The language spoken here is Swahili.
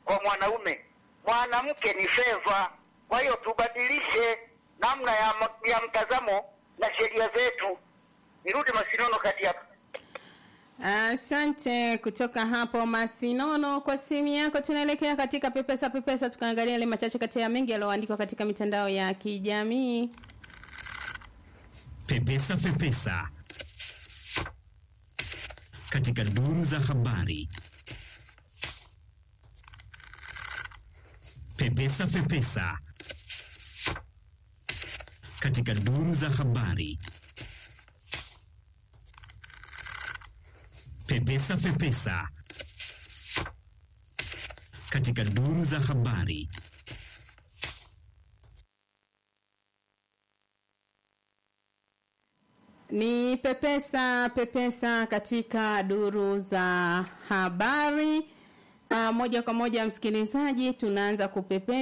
kwa mwanaume. Mwanamke ni favor. Kwa hiyo tubadilishe namna ya mtazamo na sheria zetu. Nirudi Masinono kati hapa. Asante kutoka hapo Masinono kwa simu yako. Tunaelekea katika pepesa tukaangalia yale machache kati ya mengi yaliyoandikwa katika mitandao ya kijamii. Pepesa katika duru za habari. Pepesa katika duru za habari. Pepesa katika duru za habari. Ni pepesa katika duru za habari. Moja kwa moja msikilizaji, tunaanza kupepesa